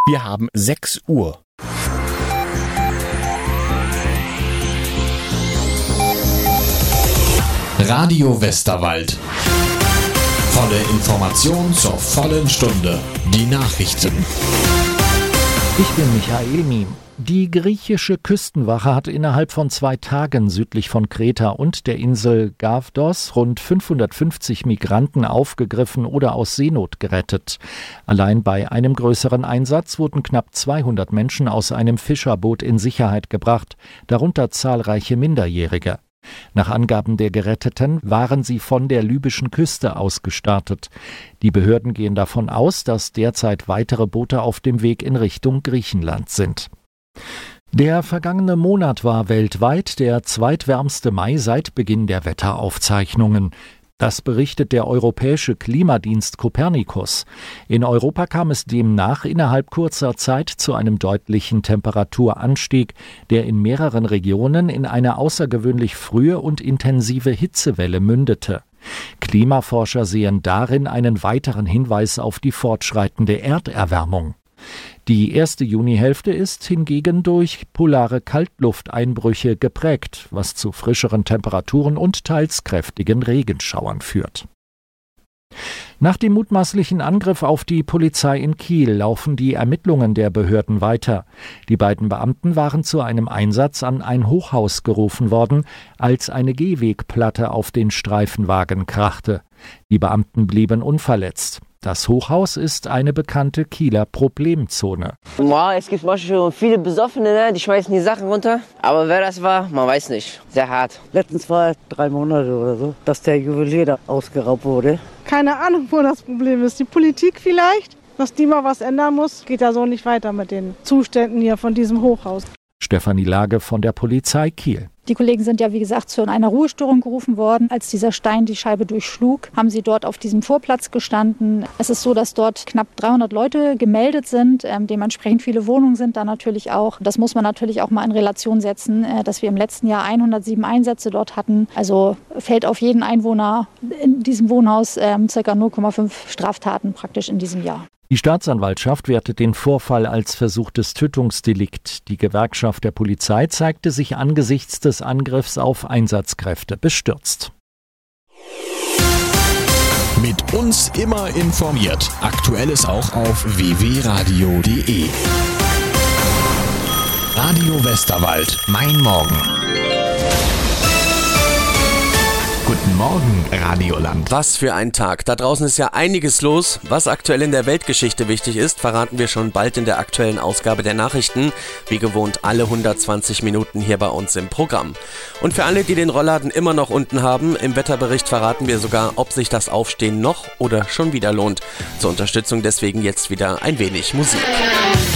Wir haben 6 Uhr. Radio Westerwald. Volle Information zur vollen Stunde. Die Nachrichten. Ich bin Michael Miem. Die griechische Küstenwache hat innerhalb von 2 Tagen südlich von Kreta und der Insel Gavdos rund 550 Migranten aufgegriffen oder aus Seenot gerettet. Allein bei einem größeren Einsatz wurden knapp 200 Menschen aus einem Fischerboot in Sicherheit gebracht, darunter zahlreiche Minderjährige. Nach Angaben der Geretteten waren sie von der libyschen Küste aus gestartet. Die Behörden gehen davon aus, dass derzeit weitere Boote auf dem Weg in Richtung Griechenland sind. Der vergangene Monat war weltweit der zweitwärmste Mai seit Beginn der Wetteraufzeichnungen. Das berichtet der europäische Klimadienst Copernicus. In Europa kam es demnach innerhalb kurzer Zeit zu einem deutlichen Temperaturanstieg, der in mehreren Regionen in eine außergewöhnlich frühe und intensive Hitzewelle mündete. Klimaforscher sehen darin einen weiteren Hinweis auf die fortschreitende Erderwärmung. Die erste Junihälfte ist hingegen durch polare Kaltlufteinbrüche geprägt, was zu frischeren Temperaturen und teils kräftigen Regenschauern führt. Nach dem mutmaßlichen Angriff auf die Polizei in Kiel laufen die Ermittlungen der Behörden weiter. Die beiden Beamten waren zu einem Einsatz an ein Hochhaus gerufen worden, als eine Gehwegplatte auf den Streifenwagen krachte. Die Beamten blieben unverletzt. Das Hochhaus ist eine bekannte Kieler Problemzone. Es gibt manchmal viele Besoffene, die schmeißen die Sachen runter. Aber wer das war, man weiß nicht. Sehr hart. Letztens war 3 Monate oder so, dass der Juwelier da ausgeraubt wurde. Keine Ahnung, wo das Problem ist. Die Politik vielleicht, dass die mal was ändern muss. Geht ja so nicht weiter mit den Zuständen hier von diesem Hochhaus. Stefanie Lage von der Polizei Kiel. Die Kollegen sind ja, wie gesagt, zu einer Ruhestörung gerufen worden. Als dieser Stein die Scheibe durchschlug, haben sie dort auf diesem Vorplatz gestanden. Es ist so, dass dort knapp 300 Leute gemeldet sind. Dementsprechend viele Wohnungen sind da natürlich auch. Das muss man natürlich auch mal in Relation setzen, dass wir im letzten Jahr 107 Einsätze dort hatten. Also fällt auf jeden Einwohner in diesem Wohnhaus ca. 0,5 Straftaten praktisch in diesem Jahr. Die Staatsanwaltschaft wertet den Vorfall als versuchtes Tötungsdelikt. Die Gewerkschaft der Polizei zeigte sich angesichts des Angriffs auf Einsatzkräfte bestürzt. Mit uns immer informiert. Aktuelles auch auf www.radio.de. Radio Westerwald. Mein Morgen. Guten Morgen, Radioland. Was für ein Tag. Da draußen ist ja einiges los. Was aktuell in der Weltgeschichte wichtig ist, verraten wir schon bald in der aktuellen Ausgabe der Nachrichten. Wie gewohnt alle 120 Minuten hier bei uns im Programm. Und für alle, die den Rollladen immer noch unten haben, im Wetterbericht verraten wir sogar, ob sich das Aufstehen noch oder schon wieder lohnt. Zur Unterstützung deswegen jetzt wieder ein wenig Musik.